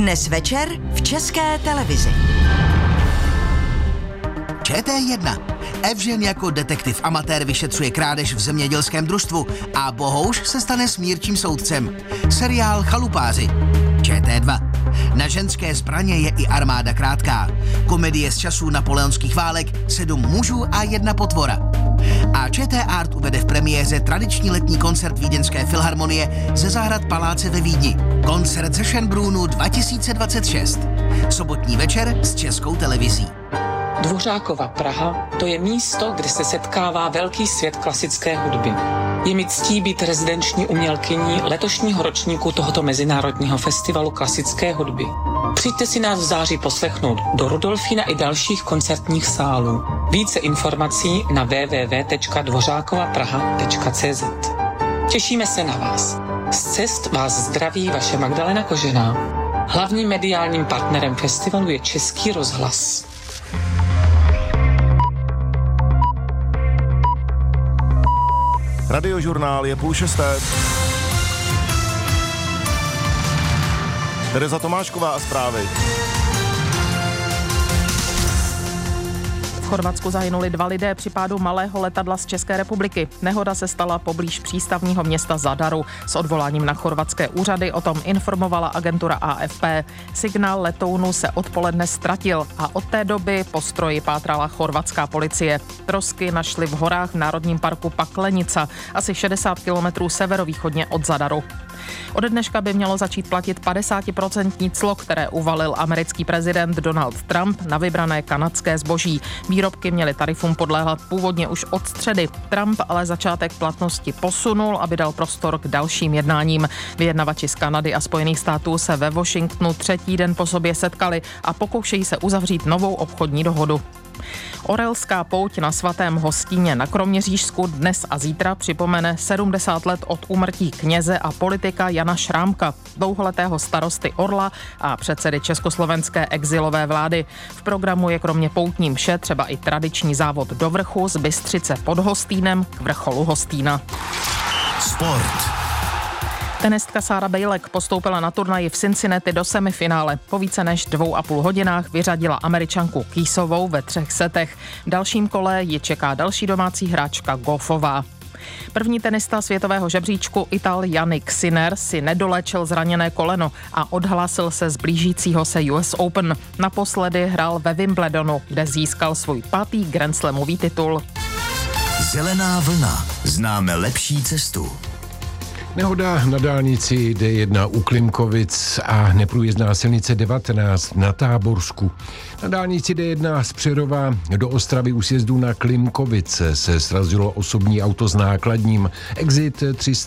Dnes večer v České televizi. ČT1. Evžen jako detektiv amatér vyšetřuje krádež v zemědělském družstvu a Bohouš se stane smírčím soudcem. Seriál Chalupáři. ČT2. Na ženské zbraně je i armáda krátká. Komedie z časů napoleonských válek, 7 mužů a 1 potvora. A ČT Art uvede v premiéře tradiční letní koncert Vídeňské filharmonie ze zahrad Paláce ve Vídni. Koncert ze Schönbrunnu 2026. Sobotní večer s Českou televizí. Dvořákova Praha, to je místo, kde se setkává velký svět klasické hudby. Je mi ctí být rezidenční umělkyní letošního ročníku tohoto mezinárodního festivalu klasické hudby. Přijďte si nás v září poslechnout do Rudolfína i dalších koncertních sálů. Více informací na www.dvořákovapraha.cz. Těšíme se na vás. Z cest vás zdraví vaše Magdalena Kožená. Hlavním mediálním partnerem festivalu je Český rozhlas. Radiožurnál je 5:30. Tereza Tomášková a zprávy. V Chorvatsku zahynuli 2 lidé při pádu malého letadla z České republiky. Nehoda se stala poblíž přístavního města Zadaru. S odvoláním na chorvatské úřady o tom informovala agentura AFP. Signál letounu se odpoledne ztratil a od té doby po stroji pátrala chorvatská policie. Trosky našli v horách v národním parku Paklenica, asi 60 kilometrů severovýchodně od Zadaru. Od dneška by mělo začít platit 50% clo, které uvalil americký prezident Donald Trump na vybrané kanadské zboží. Výrobky měly tarifům podléhat původně už od středy. Trump ale začátek platnosti posunul, aby dal prostor k dalším jednáním. Vyjednavači z Kanady a Spojených států se ve Washingtonu 3. den po sobě setkali a pokoušejí se uzavřít novou obchodní dohodu. Orelská pouť na svatém Hostíně na Kroměřížsku dnes a zítra připomene 70 let od úmrtí kněze a politika Jana Šrámka, dlouholetého starosty Orla a předsedy československé exilové vlády. V programu je kromě poutní mše třeba i tradiční závod do vrchu z Bystřice pod Hostýnem k vrcholu Hostýna. Sport. Tenistka Sára Bejlek postoupila na turnaji v Cincinnati do semifinále. Po více než 2,5 hodinách vyřadila Američanku Kýsovou ve 3 setech. V dalším kole ji čeká další domácí hráčka Goffová. První tenista světového žebříčku Ital Jannik Sinner si nedoléčil zraněné koleno a odhlásil se z blížícího se US Open. Naposledy hrál ve Wimbledonu, kde získal svůj 5. grandslamový titul. Zelená vlna. Známe lepší cestu. Nehoda na dálnici D1 u Klimkovic a neprůjezdná silnice 19 na Táborsku. Na dálnici D1 z Přerova do Ostravy u sjezdu na Klimkovice se srazilo osobní auto s nákladním. Exit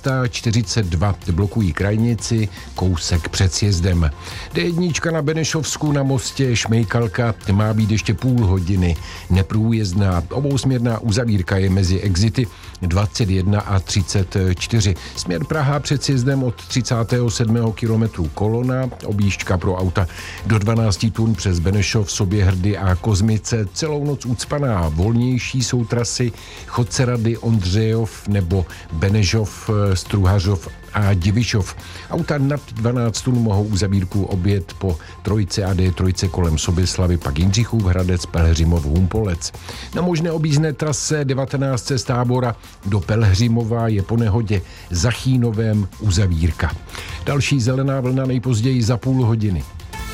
342 blokují krajnici, kousek před sjezdem. D1 na Benešovsku na mostě Šmejkalka má být ještě půl hodiny neprůjezdná. Obousměrná uzavírka je mezi exity 21 a 34. Směr Praha před sjezdem od 37. kilometru kolona, objížďka pro auta do 12 tun přes Benešov, Soběhrdy a Kozmice. Celou noc ucpaná. Volnější jsou trasy Chodcerady, Ondřejov nebo Benežov, Struhařov a Divišov. Auta nad 12 tun mohou uzavírku objet po trojce a D3 kolem Soběslavy, pak Jindřichův Hradec, Pelhřimov, Humpolec. Na možné objízdné trase 19 z Tábora do Pelhřimova je po nehodě za Chýnovem uzavírka. Další zelená vlna nejpozději za půl hodiny.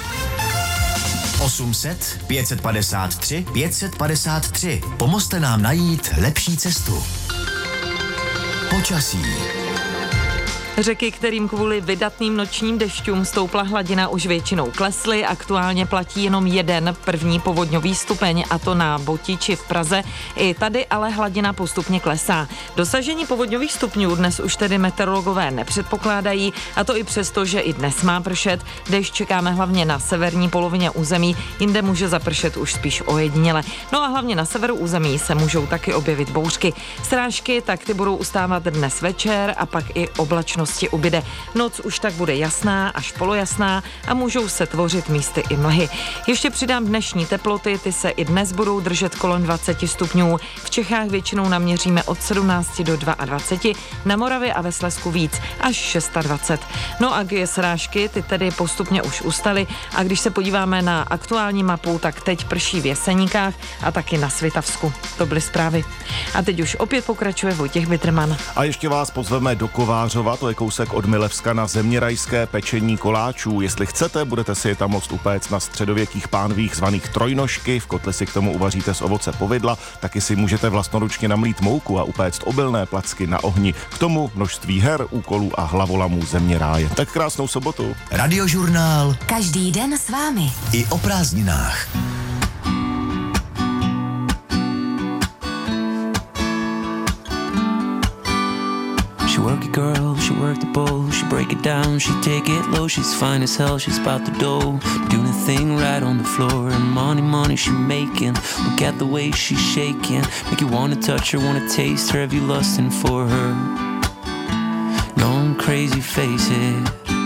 800 553 553. Pomozte nám najít lepší cestu. Počasí. Řeky, kterým kvůli vydatným nočním dešťům stoupla hladina, už většinou klesly. Aktuálně platí jenom jeden první povodňový stupeň, a to na Botiči v Praze. I tady ale hladina postupně klesá. Dosažení povodňových stupňů dnes už tedy meteorologové nepředpokládají, a to i přesto, že i dnes má pršet. Dešť čekáme hlavně na severní polovině území, jinde může zapršet už spíš ojediněle. No a hlavně na severu území se můžou taky objevit bouřky. Srážky, tak ty budou ustávat dnes večer a pak i oblačnost oblačnosti ubyde. Noc už tak bude jasná až polojasná a můžou se tvořit místy i mlhy. Ještě přidám dnešní teploty, ty se i dnes budou držet kolem 20 stupňů. V Čechách většinou naměříme od 17 do 22, na Moravě a ve Slezsku víc, až 26. No a srážky, ty tedy postupně už ustaly a když se podíváme na aktuální mapu, tak teď prší v Jeseníkách a taky na Svitavsku. To byly zprávy. A teď už opět pokračuje Vojtěch Bitterman. A ještě vás pozveme do Kovářova, to je kousek od Milevska, na zeměrajské pečení koláčů. Jestli chcete, budete si je tam moct upéct na středověkých pánvích zvaných trojnožky, v kotli si k tomu uvaříte z ovoce povidla, taky si můžete vlastnoručně namlít mouku a upéct obilné placky na ohni. K tomu množství her, úkolů a hlavolamů zeměráje. Tak krásnou sobotu. Radiožurnál. Každý den s vámi. I o prázdninách. She work it, girl, she work the bowl, she break it down, she take it low, she's fine as hell, she's about the dough, doing the thing right on the floor, and money she making, look at the way she's shaking, make you wanna touch her, wanna taste her, have you lusting for her, going crazy, face it.